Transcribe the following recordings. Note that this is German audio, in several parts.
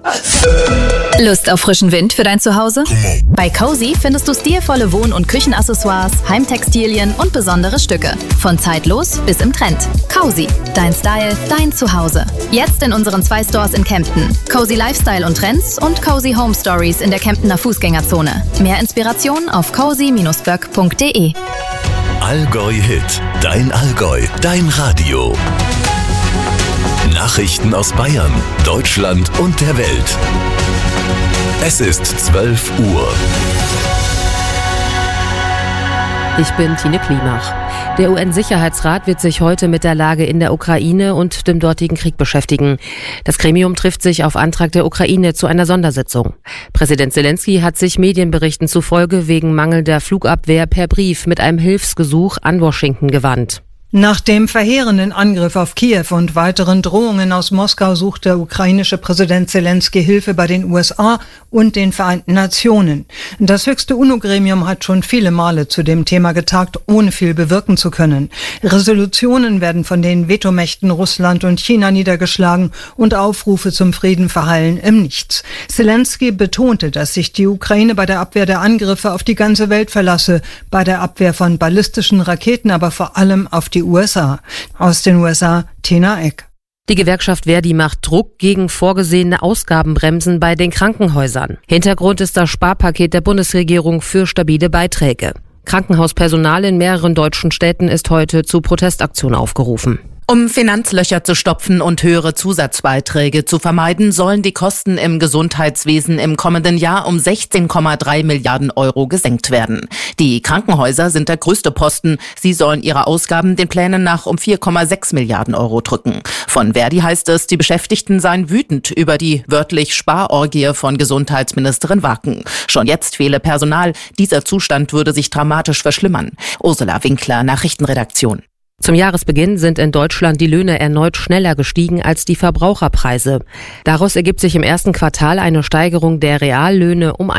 Lust auf frischen Wind für dein Zuhause? Bei Cozy findest du stilvolle Wohn- und Küchenaccessoires, Heimtextilien und besondere Stücke. Von zeitlos bis im Trend. Cozy, dein Style, dein Zuhause. Jetzt in unseren 2 Stores in Kempten. Cozy Lifestyle und Trends und Cozy Home Stories in der Kemptener Fußgängerzone. Mehr Inspiration auf cozy-böck.de. Allgäu Hit, dein Allgäu, dein Radio. Nachrichten aus Bayern, Deutschland und der Welt. Es ist 12 Uhr. Ich bin Tine Klimach. Der UN-Sicherheitsrat wird sich heute mit der Lage in der Ukraine und dem dortigen Krieg beschäftigen. Das Gremium trifft sich auf Antrag der Ukraine zu einer Sondersitzung. Präsident Zelensky hat sich Medienberichten zufolge wegen mangelnder Flugabwehr per Brief mit einem Hilfsgesuch an Washington gewandt. Nach dem verheerenden Angriff auf Kiew und weiteren Drohungen aus Moskau sucht der ukrainische Präsident Zelensky Hilfe bei den USA und den Vereinten Nationen. Das höchste UNO-Gremium hat schon viele Male zu dem Thema getagt, ohne viel bewirken zu können. Resolutionen werden von den Vetomächten Russland und China niedergeschlagen und Aufrufe zum Frieden verhallen im Nichts. Zelensky betonte, dass sich die Ukraine bei der Abwehr der Angriffe auf die ganze Welt verlasse, bei der Abwehr von ballistischen Raketen aber vor allem auf die USA. Aus den USA, Tina Eck. Die Gewerkschaft Verdi macht Druck gegen vorgesehene Ausgabenbremsen bei den Krankenhäusern. Hintergrund ist das Sparpaket der Bundesregierung für stabile Beiträge. Krankenhauspersonal in mehreren deutschen Städten ist heute zu Protestaktionen aufgerufen. Um Finanzlöcher zu stopfen und höhere Zusatzbeiträge zu vermeiden, sollen die Kosten im Gesundheitswesen im kommenden Jahr um 16,3 Milliarden Euro gesenkt werden. Die Krankenhäuser sind der größte Posten. Sie sollen ihre Ausgaben den Plänen nach um 4,6 Milliarden Euro drücken. Von Verdi heißt es, die Beschäftigten seien wütend über die wörtlich Sparorgie von Gesundheitsministerin Wacken. Schon jetzt fehle Personal. Dieser Zustand würde sich dramatisch verschlimmern. Ursula Winkler, Nachrichtenredaktion. Zum Jahresbeginn sind in Deutschland die Löhne erneut schneller gestiegen als die Verbraucherpreise. Daraus ergibt sich im ersten Quartal eine Steigerung der Reallöhne um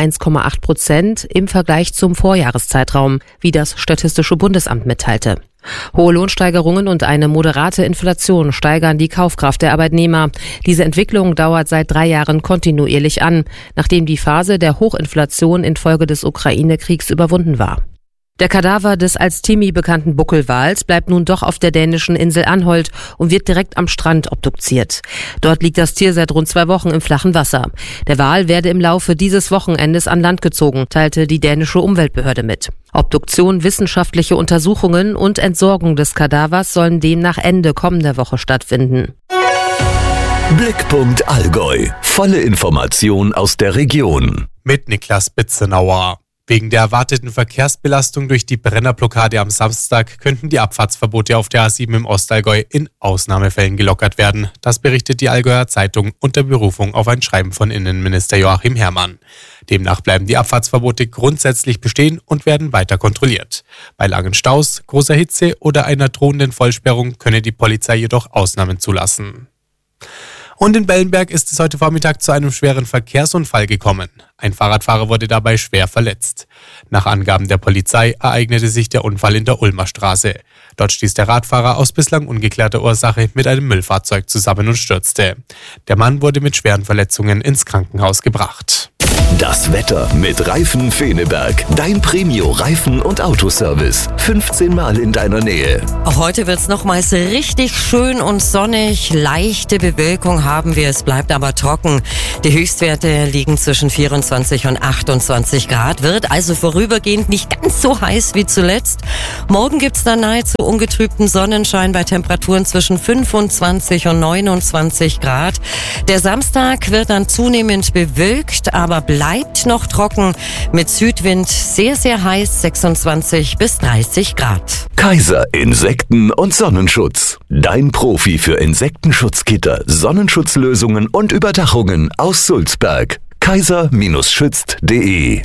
1,8% im Vergleich zum Vorjahreszeitraum, wie das Statistische Bundesamt mitteilte. Hohe Lohnsteigerungen und eine moderate Inflation steigern die Kaufkraft der Arbeitnehmer. Diese Entwicklung dauert seit 3 Jahren kontinuierlich an, nachdem die Phase der Hochinflation infolge des Ukraine-Kriegs überwunden war. Der Kadaver des als Timmy bekannten Buckelwals bleibt nun doch auf der dänischen Insel Anholt und wird direkt am Strand obduziert. Dort liegt das Tier seit rund 2 Wochen im flachen Wasser. Der Wal werde im Laufe dieses Wochenendes an Land gezogen, teilte die dänische Umweltbehörde mit. Obduktion, wissenschaftliche Untersuchungen und Entsorgung des Kadavers sollen demnach Ende kommender Woche stattfinden. Blickpunkt Allgäu. Volle Information aus der Region. Mit Niklas Bitzenauer. Wegen der erwarteten Verkehrsbelastung durch die Brennerblockade am Samstag könnten die Abfahrtsverbote auf der A7 im Ostallgäu in Ausnahmefällen gelockert werden. Das berichtet die Allgäuer Zeitung unter Berufung auf ein Schreiben von Innenminister Joachim Herrmann. Demnach bleiben die Abfahrtsverbote grundsätzlich bestehen und werden weiter kontrolliert. Bei langen Staus, großer Hitze oder einer drohenden Vollsperrung könne die Polizei jedoch Ausnahmen zulassen. Und in Bellenberg ist es heute Vormittag zu einem schweren Verkehrsunfall gekommen. Ein Fahrradfahrer wurde dabei schwer verletzt. Nach Angaben der Polizei ereignete sich der Unfall in der Ulmer Straße. Dort stieß der Radfahrer aus bislang ungeklärter Ursache mit einem Müllfahrzeug zusammen und stürzte. Der Mann wurde mit schweren Verletzungen ins Krankenhaus gebracht. Das Wetter mit Reifen Feneberg. Dein Premio-Reifen- und Autoservice. 15 Mal in deiner Nähe. Auch heute wird es nochmals richtig schön und sonnig. Leichte Bewölkung haben wir, es bleibt aber trocken. Die Höchstwerte liegen zwischen 24 und 28 Grad. Wird also vorübergehend nicht ganz so heiß wie zuletzt. Morgen gibt es dann nahezu ungetrübten Sonnenschein bei Temperaturen zwischen 25 und 29 Grad. Der Samstag wird dann zunehmend bewölkt, aber bleibt noch trocken. Mit Südwind sehr, sehr heiß, 26 bis 30 Grad. Kaiser Insekten- und Sonnenschutz. Dein Profi für Insektenschutzgitter, Sonnenschutzlösungen und Überdachungen aus Sulzberg. kaiser-schützt.de.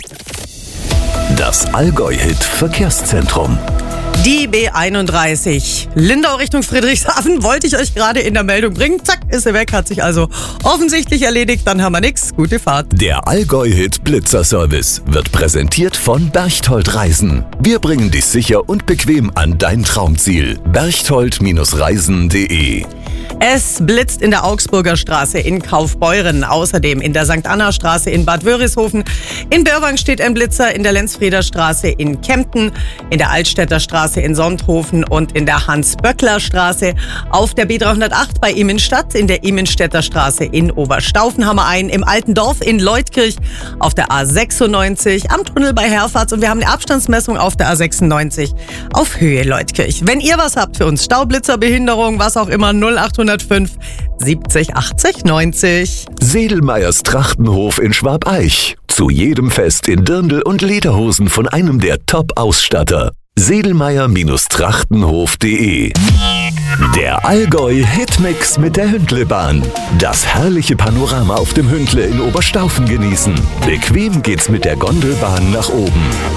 Das Allgäu-Hit Verkehrszentrum. Die B31 Lindau Richtung Friedrichshafen wollte ich euch gerade in der Meldung bringen. Zack, ist sie weg, hat sich also offensichtlich erledigt. Dann haben wir nichts. Gute Fahrt. Der Allgäu-Hit Blitzerservice wird präsentiert von Berchtold Reisen. Wir bringen dich sicher und bequem an dein Traumziel. berchtold-reisen.de. Es blitzt in der Augsburger Straße in Kaufbeuren, außerdem in der St. Anna Straße in Bad Wörishofen. In Börwang steht ein Blitzer, in der Lenzfrieder Straße in Kempten, in der Altstädter Straße in Sonthofen und in der Hans-Böckler Straße. Auf der B308 bei Immenstadt, in der Immenstädter Straße in Oberstaufen haben wir einen, im Alten Dorf in Leutkirch, auf der A96, am Tunnel bei Herfahrt und wir haben eine Abstandsmessung auf der A96 auf Höhe Leutkirch. Wenn ihr was habt für uns, Staublitzer, Behinderung, was auch immer, 0805 70 80 90. Sedelmeyers Trachtenhof in Schwabeich. Zu jedem Fest in Dirndl und Lederhosen von einem der Top-Ausstatter. Sedelmeyer-Trachtenhof.de. Der Allgäu-Hitmix mit der Hündlebahn. Das herrliche Panorama auf dem Hündle in Oberstaufen genießen. Bequem geht's mit der Gondelbahn nach oben.